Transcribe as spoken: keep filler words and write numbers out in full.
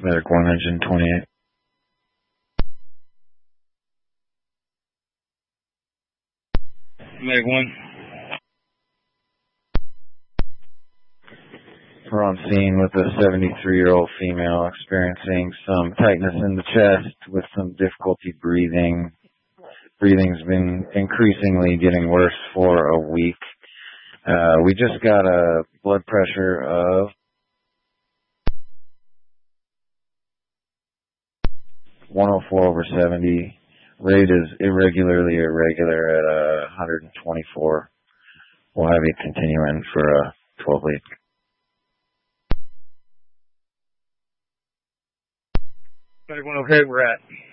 Medic one engine twenty-eight. Medic one. We're on scene with a seventy-three-year-old female experiencing some tightness in the chest with some difficulty breathing. Breathing's been increasingly getting worse for a week. Uh, we just got a blood pressure of one oh four over seventy. Rate is irregularly irregular at uh, one twenty-four. We'll have you continue in for a twelve lead. Medic one, okay, we're at.